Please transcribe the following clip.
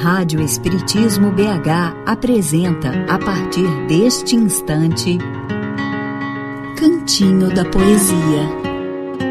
Rádio Espiritismo BH apresenta, a partir deste instante, Cantinho da Poesia.